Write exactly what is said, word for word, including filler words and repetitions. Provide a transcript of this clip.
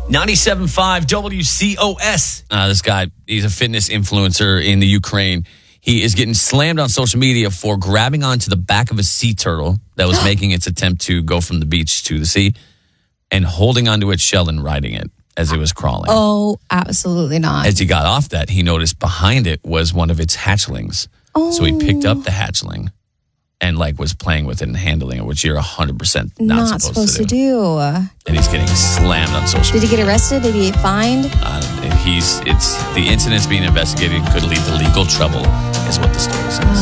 ninety-seven point five W C O S. Uh, this guy, he's a fitness influencer in the Ukraine. He is getting slammed on social media for grabbing onto the back of a sea turtle that was making its attempt to go from the beach to the sea and holding onto its shell and riding it as it was crawling. Oh, absolutely not. As he got off that, he noticed behind it was one of its hatchlings. Oh. So he picked up the hatchling and like was playing with it and handling it, which you're one hundred percent not, not supposed, supposed to, to do. do. And he's getting slammed on social Did he media. get arrested? Did he get fined? Uh, he's, it's, the incident's being investigated, could lead to legal trouble, is what the story says.